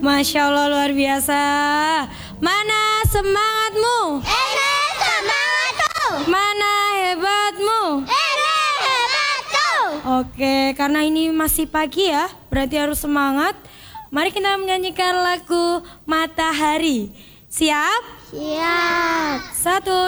Masya Allah luar biasa. Mana semangatmu? Ini semangatku. Mana hebatmu? Ini hebatku. Oke, karena ini masih pagi ya, berarti harus semangat. Mari kita menyanyikan lagu Matahari. Siap? Siap. 1